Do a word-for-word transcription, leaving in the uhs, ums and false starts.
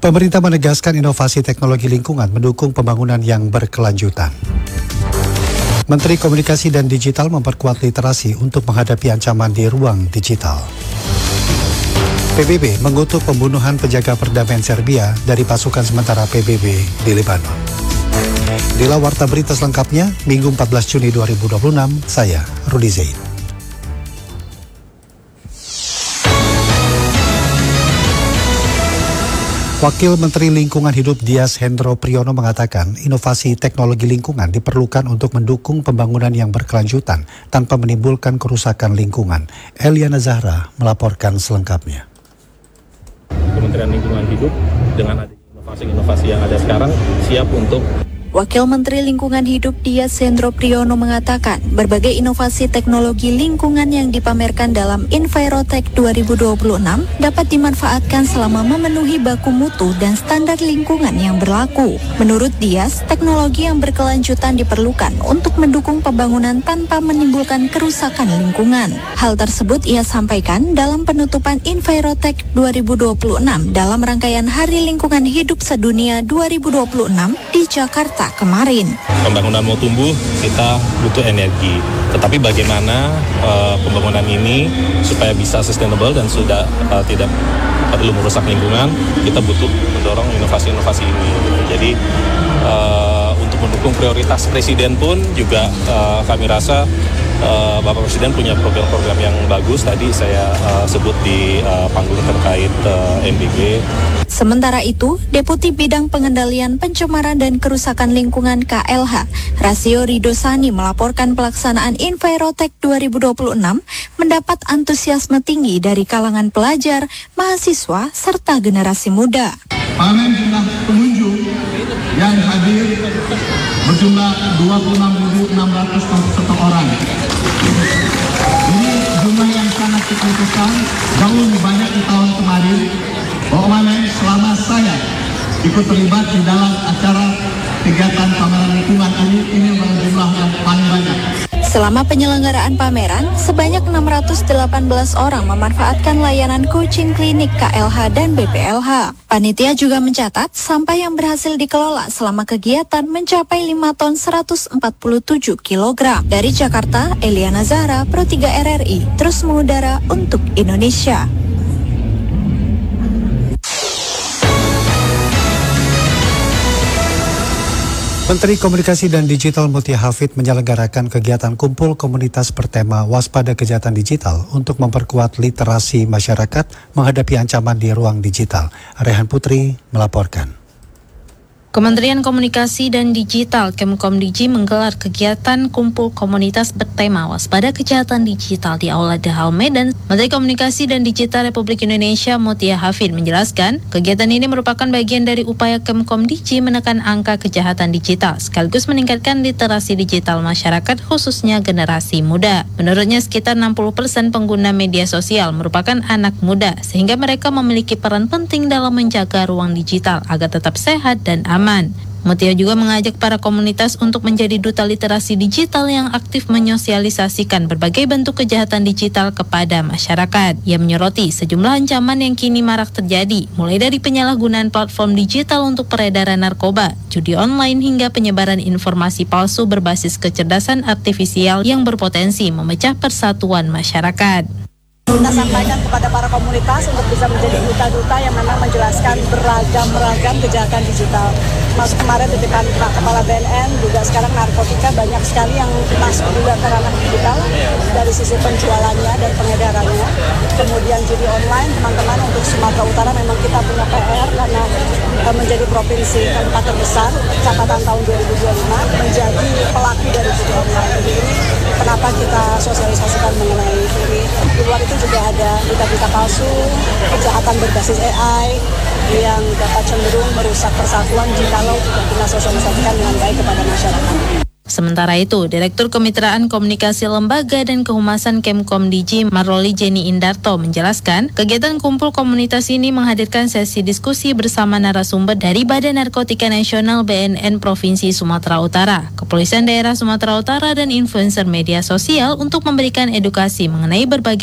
Pemerintah menegaskan inovasi teknologi lingkungan mendukung pembangunan yang berkelanjutan. Menteri Komunikasi dan Digital memperkuat literasi untuk menghadapi ancaman di ruang digital. P B B mengutuk pembunuhan penjaga perdamaian Serbia dari pasukan sementara P B B di Lebanon. Inilah warta berita selengkapnya, Minggu empat belas Juni dua ribu dua puluh enam, saya Rudi Zain. Wakil Menteri Lingkungan Hidup Dias Hendro Priyono mengatakan inovasi teknologi lingkungan diperlukan untuk mendukung pembangunan yang berkelanjutan tanpa menimbulkan kerusakan lingkungan. Eliana Zahra melaporkan selengkapnya. Kementerian Lingkungan Hidup dengan adanya inovasi-inovasi yang ada sekarang siap untuk Wakil Menteri Lingkungan Hidup Dias Hendro Priyono mengatakan berbagai inovasi teknologi lingkungan yang dipamerkan dalam Envirotech dua ribu dua puluh enam dapat dimanfaatkan selama memenuhi baku mutu dan standar lingkungan yang berlaku. Menurut Dias, teknologi yang berkelanjutan diperlukan untuk mendukung pembangunan tanpa menimbulkan kerusakan lingkungan. Hal tersebut ia sampaikan dalam penutupan Envirotech dua ribu dua puluh enam dalam rangkaian Hari Lingkungan Hidup Sedunia dua ribu dua puluh enam di Jakarta kemarin. Pembangunan mau tumbuh, kita butuh energi. Tetapi bagaimana uh, pembangunan ini supaya bisa sustainable dan sudah uh, tidak perlu merusak lingkungan, kita butuh mendorong inovasi-inovasi ini. Jadi uh, untuk mendukung prioritas Presiden pun juga uh, kami rasa Uh, Bapak Presiden punya program-program yang bagus. Tadi saya uh, sebut di uh, panggung terkait uh, M D G. Sementara itu, Deputi Bidang Pengendalian Pencemaran dan Kerusakan Lingkungan K L H, Rasio Ridosani melaporkan pelaksanaan Envirotech dua ribu dua puluh enam mendapat antusiasme tinggi dari kalangan pelajar, mahasiswa, serta generasi muda. Panen jumlah pengunjung yang hadir berjumlah dua puluh enam ribu enam ratus satu orang. Ini jumlah yang sangat signifikan, jauh lebih banyak di tahun kemarin. Bahwa selama saya ikut terlibat di dalam acara kegiatan pameran lingkungan ini, ini jumlah yang paling banyak. Selama penyelenggaraan pameran, sebanyak enam ratus delapan belas orang memanfaatkan layanan coaching klinik K L H dan B P L H. Panitia juga mencatat sampah yang berhasil dikelola selama kegiatan mencapai lima ton seratus empat puluh tujuh kilogram. Dari Jakarta, Eliana Zahra, Pro tiga R R I, terus mengudara untuk Indonesia. Menteri Komunikasi dan Digital Mutia Hafid menyelenggarakan kegiatan kumpul komunitas bertema waspada kejahatan digital untuk memperkuat literasi masyarakat menghadapi ancaman di ruang digital. Rehan Putri melaporkan. Kementerian Komunikasi dan Digital Kemkomdigi menggelar kegiatan kumpul komunitas bertema waspada kejahatan digital di Aula The Hall Medan. Menteri Komunikasi dan Digital Republik Indonesia Mutia Hafid menjelaskan, kegiatan ini merupakan bagian dari upaya Kemkomdigi menekan angka kejahatan digital sekaligus meningkatkan literasi digital masyarakat khususnya generasi muda. Menurutnya sekitar enam puluh persen pengguna media sosial merupakan anak muda sehingga mereka memiliki peran penting dalam menjaga ruang digital agar tetap sehat dan aman. Mutia juga mengajak para komunitas untuk menjadi duta literasi digital yang aktif menyosialisasikan berbagai bentuk kejahatan digital kepada masyarakat. Ia menyoroti sejumlah ancaman yang kini marak terjadi, mulai dari penyalahgunaan platform digital untuk peredaran narkoba, judi online hingga penyebaran informasi palsu berbasis kecerdasan artifisial yang berpotensi memecah persatuan masyarakat. Kita sampaikan kepada para komunitas untuk bisa menjadi duta-duta yang memang menjelaskan beragam-ragam kejahatan digital. Masuk kemarin titipan Pak Kepala B N N, juga sekarang narkotika banyak sekali yang masuk juga ke ranah digital dari sisi penjualannya dan pengedarannya. Kemudian judi online, teman-teman untuk Sumatera Utara memang kita punya P R karena e, menjadi provinsi keempat terbesar catatan tahun dua ribu dua puluh lima menjadi pelaku dari judi online. Jadi ini kenapa kita sosialisasikan mengenai ini. Di luar itu juga ada berita-berita palsu, kejahatan berbasis A I yang dapat cenderung merusak persatuan jikalau tidak kita sosialisasikan dengan baik kepada masyarakat. Sementara itu, Direktur Kemitraan Komunikasi Lembaga dan Kehumasan Kemkomdigi Marloli Jenny Indarto menjelaskan, kegiatan kumpul komunitas ini menghadirkan sesi diskusi bersama narasumber dari Badan Narkotika Nasional B N N Provinsi Sumatera Utara, Kepolisian Daerah Sumatera Utara, dan influencer media sosial untuk memberikan edukasi mengenai berbagai